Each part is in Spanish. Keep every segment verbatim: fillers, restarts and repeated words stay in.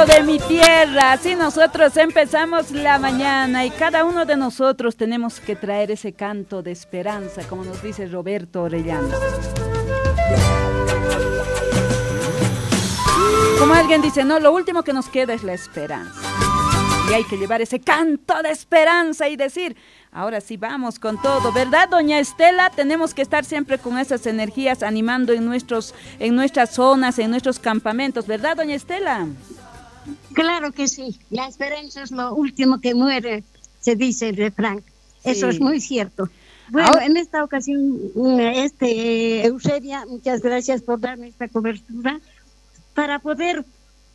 canto de mi tierra. Así nosotros empezamos la mañana y cada uno de nosotros tenemos que traer ese canto de esperanza, como nos dice Roberto Orellano. Como alguien dice, no, lo último que nos queda es la esperanza. Y hay que llevar ese canto de esperanza y decir, ahora sí vamos con todo, ¿verdad, doña Estela? Tenemos que estar siempre con esas energías animando en nuestros, en nuestras zonas, en nuestros campamentos, ¿verdad, doña Estela? Claro que sí, la esperanza es lo último que muere, se dice el refrán. Sí. Eso es muy cierto. Bueno, ahora, en esta ocasión, este Eusebia, muchas gracias por darme esta cobertura para poder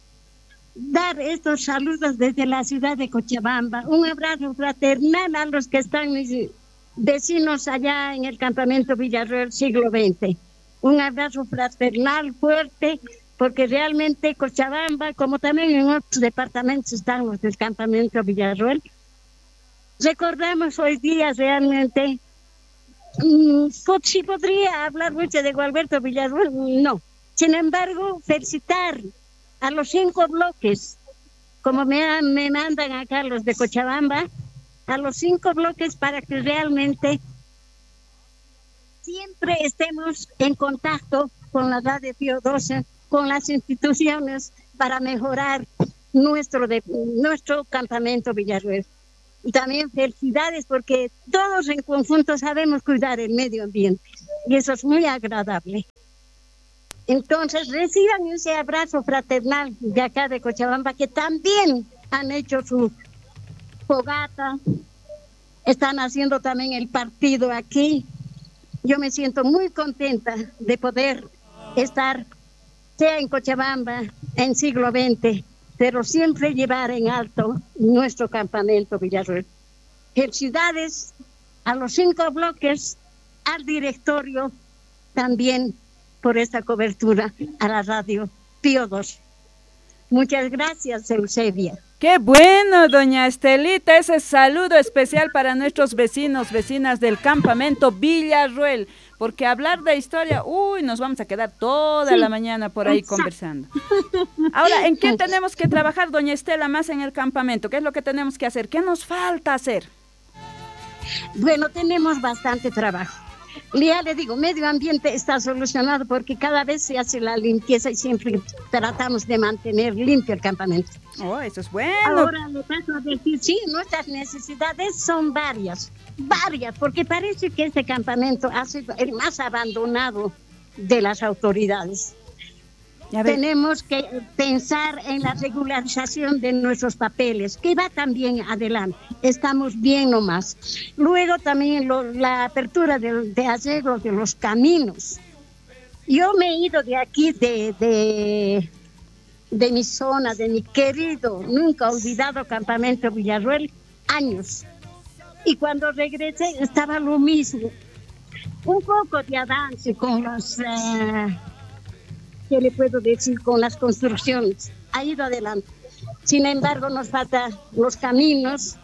dar estos saludos desde la ciudad de Cochabamba. Un abrazo fraternal a los que están mis vecinos allá en el campamento Villarroel siglo veinte. Un abrazo fraternal fuerte, porque realmente Cochabamba, como también en otros departamentos están los del campamento Villarroel, recordamos hoy día realmente, mmm, si podría hablar mucho de Gualberto Villarroel, no. Sin embargo, felicitar a los cinco bloques, como me, me mandan acá los de Cochabamba, a los cinco bloques para que realmente siempre estemos en contacto con la radio Pío doce, con las instituciones para mejorar nuestro, de, nuestro campamento Villarroel. Y también felicidades porque todos en conjunto sabemos cuidar el medio ambiente y eso es muy agradable. Entonces, reciban ese abrazo fraternal de acá de Cochabamba, que también han hecho su fogata, están haciendo también el partido aquí. Yo me siento muy contenta de poder estar, sea en Cochabamba, en siglo veinte, pero siempre llevar en alto nuestro campamento Villarroel. Felicidades a los cinco bloques, al directorio también, por esta cobertura a la radio Pío doce. Muchas gracias, Eusebia. Qué bueno, doña Estelita, ese saludo especial para nuestros vecinos, vecinas del campamento Villarroel, porque hablar de historia, uy, nos vamos a quedar toda sí, la mañana por ahí exacto. Conversando. Ahora, ¿en qué tenemos que trabajar, doña Estela, más en el campamento? ¿Qué es lo que tenemos que hacer? ¿Qué nos falta hacer? Bueno, tenemos bastante trabajo. Ya le digo, medio ambiente está solucionado porque cada vez se hace la limpieza y siempre tratamos de mantener limpio el campamento. Oh, eso es bueno. Ahora le paso a decir, sí, nuestras necesidades son varias, varias, porque parece que este campamento ha sido el más abandonado de las autoridades. Tenemos que pensar en la regularización de nuestros papeles, que va también adelante, estamos bien nomás. Luego también lo, la apertura de, de arreglo de los caminos. Yo me he ido de aquí, de, de, de mi zona, de mi querido, nunca olvidado campamento Villarroel, años. Y cuando regresé estaba lo mismo. Un poco de avance con los... Uh, ¿Qué le puedo decir? Con las construcciones. Ha ido adelante. Sin embargo, nos faltan los caminos,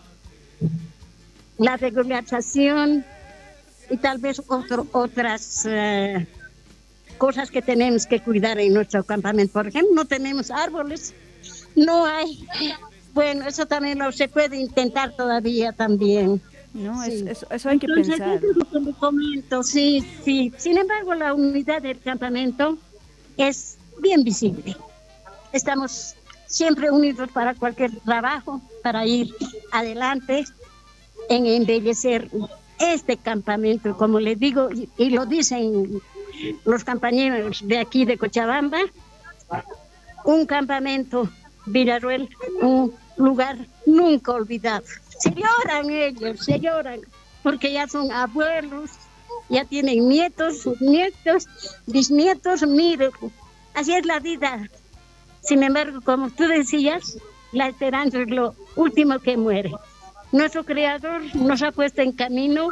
la regularización y tal vez otro, otras uh, cosas que tenemos que cuidar en nuestro campamento. Por ejemplo, no tenemos árboles, no hay. Bueno, eso también lo se puede intentar todavía también. No, sí. es, eso, eso hay que Entonces, pensar. Eso es lo que le comento, sí, sí. Sin embargo, la unidad del campamento es bien visible. Estamos siempre unidos para cualquier trabajo, para ir adelante en embellecer este campamento, como les digo, y, y lo dicen los compañeros de aquí de Cochabamba, un campamento Villarroel, un lugar nunca olvidado. Se lloran ellos, se lloran, porque ya son abuelos, ya tienen nietos, nietos, bisnietos, mire, así es la vida. Sin embargo, como tú decías, la esperanza es lo último que muere. Nuestro Creador nos ha puesto en camino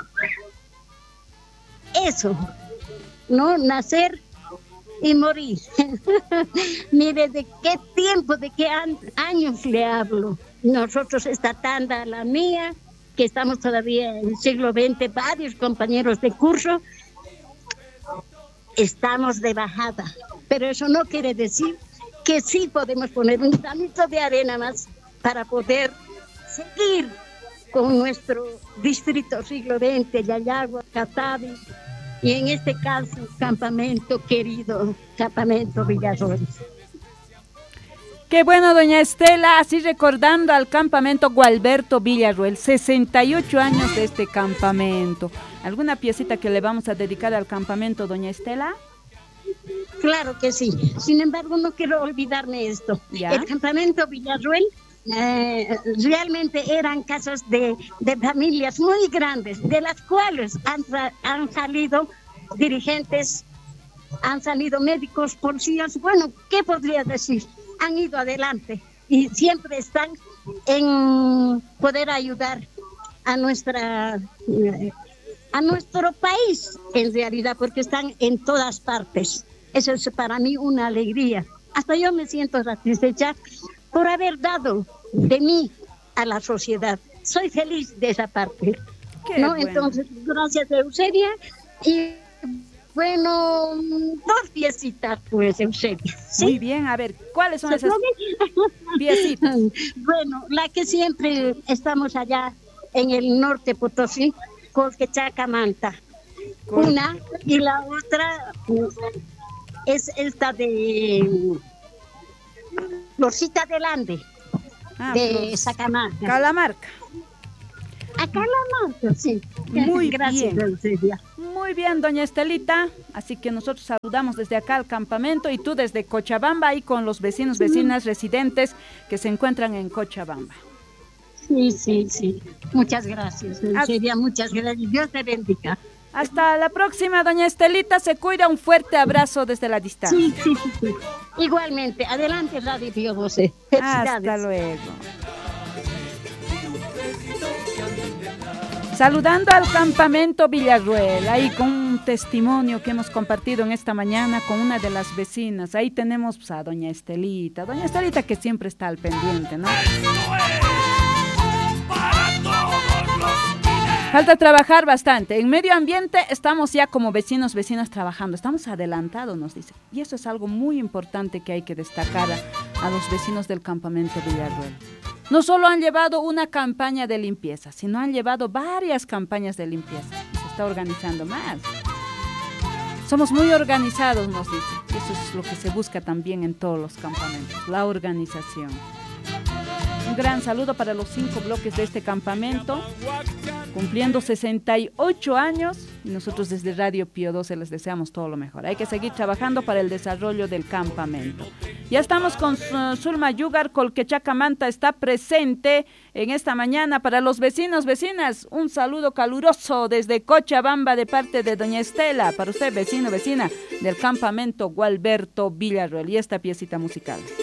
eso, ¿no? Nacer y morir. Mire, ¿de qué tiempo, de qué an- años le hablo? Nosotros, esta tanda, la mía, que estamos todavía en el siglo veinte, varios compañeros de curso, estamos de bajada. Pero eso no quiere decir que sí podemos poner un granito de arena más para poder seguir con nuestro distrito siglo veinte, Yayagua, Catavi, y en este caso, campamento querido, campamento Villarroel. Qué bueno, doña Estela, así recordando al campamento Gualberto Villarroel, sesenta y ocho años de este campamento. ¿Alguna piecita que le vamos a dedicar al campamento, doña Estela? Claro que sí. Sin embargo, no quiero olvidarme esto. ¿Ya? El campamento Villarroel eh, realmente eran casas de, de familias muy grandes, de las cuales han, han salido dirigentes, han salido médicos, policías. Bueno, ¿qué podría decir? Han ido adelante y siempre están en poder ayudar a nuestra a nuestro país en realidad, porque están en todas partes. Eso es para mí una alegría. Hasta yo me siento satisfecha por haber dado de mí a la sociedad. Soy feliz de esa parte. Qué ¿no? bueno. Entonces, gracias Eusebia y bueno, dos piecitas, pues, Eusebia. ¿Sí? Muy bien, a ver, ¿cuáles son esas piecitas? Bueno, la que siempre estamos allá en el norte Potosí, Colquechacamanta. Col... Una, y la otra es esta de Florcita del Ande, ah, de Sacamarca. Calamarca. A Calamarca, sí. Muy Gracias, bien. Eusebia. Muy bien, doña Estelita. Así que nosotros saludamos desde acá al campamento y tú desde Cochabamba y con los vecinos, vecinas, residentes que se encuentran en Cochabamba. Sí, sí, sí. Muchas gracias, Eusebia. Muchas gracias. Dios te bendiga. Hasta la próxima, doña Estelita. Se cuida. Un fuerte abrazo desde la distancia. Sí, sí, sí. sí. Igualmente. Adelante, Radio Pío doce. Felicidades. Hasta luego. Saludando al campamento Villarroel, ahí con un testimonio que hemos compartido en esta mañana con una de las vecinas. Ahí tenemos pues, a doña Estelita, doña Estelita que siempre está al pendiente, ¿no? Falta trabajar bastante. En medio ambiente estamos ya como vecinos, vecinas trabajando. Estamos adelantados, nos dice. Y eso es algo muy importante que hay que destacar a, a los vecinos del campamento Villarroel. No solo han llevado una campaña de limpieza, sino han llevado varias campañas de limpieza. Y se está organizando más. Somos muy organizados, nos dice. Y eso es lo que se busca también en todos los campamentos, la organización. Un gran saludo para los cinco bloques de este campamento, cumpliendo sesenta y ocho años, y nosotros desde Radio Pío doce les deseamos todo lo mejor. Hay que seguir trabajando para el desarrollo del campamento. Ya estamos con uh, Zulma Yugar, Colquechacamanta está presente en esta mañana. Para los vecinos, vecinas, un saludo caluroso desde Cochabamba de parte de doña Estela, para usted, vecino, vecina del campamento Gualberto Villarroel, y esta piecita musical.